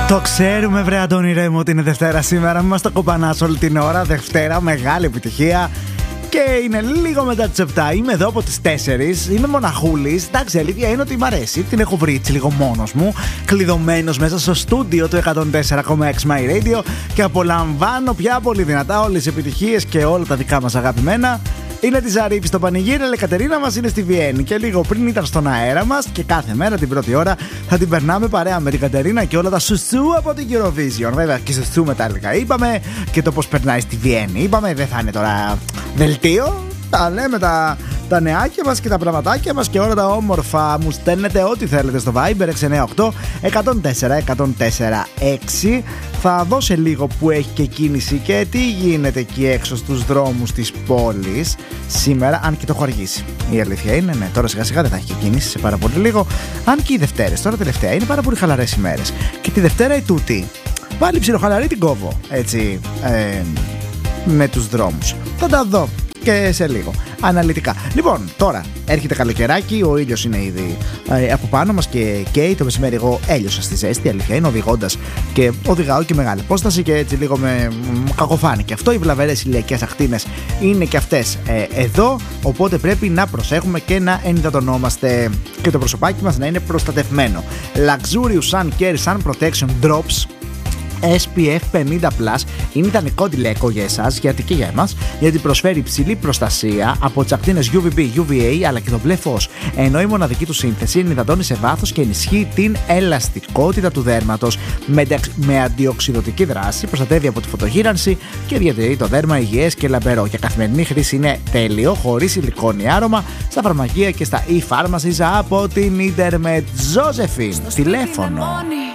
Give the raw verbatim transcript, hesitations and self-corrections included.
Το ξέρουμε, βρε Αντώνη Ρέμο, ότι είναι Δευτέρα σήμερα. Μην μας το κομπανάς όλη την ώρα. Δευτέρα, μεγάλη επιτυχία. Και είναι λίγο μετά τις επτά. Είμαι εδώ από τις τέσσερις. Είμαι μοναχούλης. Εντάξει, αλήθεια είναι ότι μ' αρέσει. Την έχω βρει έτσι λίγο μόνος μου. Κλειδωμένος μέσα στο στούντιο του εκατόν τέσσερα κόμμα έξι My Radio. Και απολαμβάνω πια πολύ δυνατά όλες τις επιτυχίες και όλα τα δικά μας αγαπημένα. Είναι τη Ζαρίφη στο πανηγύρι, αλλά η Κατερίνα μας είναι στη Βιέννη. Και λίγο πριν ήταν στον αέρα μας και κάθε μέρα την πρώτη ώρα θα την περνάμε παρέα με την Κατερίνα και όλα τα σουσού από την Eurovision. Βέβαια και σουσού μετάλλικα είπαμε και το πώς περνάει στη Βιέννη. Είπαμε, δεν θα είναι τώρα δελτίο. Τα λέμε τα, τα νεάκια μας και τα πραγματάκια μας και όλα τα όμορφα. Μου στέλνετε ό,τι θέλετε στο Viber έξι εννιά οκτώ εκατόν τέσσερα εκατόν τέσσερα έξι. Θα δω σε λίγο που έχει και κίνηση και τι γίνεται εκεί έξω στους δρόμους της πόλης σήμερα, αν και το έχω αργήσει. Η αλήθεια είναι, ναι, τώρα σιγά σιγά δεν θα έχει και κίνηση σε πάρα πολύ λίγο. Αν και οι Δευτέρες, τώρα τελευταία, είναι πάρα πολύ χαλαρές ημέρες. Και τη Δευτέρα η τούτη, πάλι ψιλοχαλαρή την κόβω, έτσι, ε, με τους δρόμους. Θα τα δω και σε λίγο αναλυτικά. Λοιπόν, τώρα έρχεται καλοκαιράκι, ο ήλιος είναι ήδη ε, από πάνω μας και καίει. Το μεσημέρι εγώ έλειωσα στη ζέστη, αλήθεια είναι, οδηγώντας και οδηγάω και μεγάλη απόσταση και έτσι λίγο με κακοφάνη. Και αυτό, οι βλαβερές ηλιακές ακτίνες είναι και αυτές ε, εδώ, οπότε πρέπει να προσέχουμε και να ενυδατωνόμαστε και το προσωπάκι μας να είναι προστατευμένο. Luxurious Sun Care Sun Protection Drops ες πι εφ πενήντα πλας είναι ιδανικό τηλέκο για εσάς, γιατί και για εμάς, γιατί προσφέρει υψηλή προστασία από τις ακτίνες γιου βι μπι, γιου βι έι αλλά και το μπλε φως, ενώ η μοναδική του σύνθεση ενυδατώνει σε βάθος και ενισχύει την ελαστικότητα του δέρματος με, με αντιοξυδωτική δράση, προστατεύει από τη φωτογύρανση και διατηρεί το δέρμα υγιές και λαμπερό. Για καθημερινή χρήση είναι τέλειο, χωρίς υλικόνη άρωμα, στα φαρμακεία και στα e-pharmacies από την Ιντερμετ. Ζώζεφιν, τηλέφωνο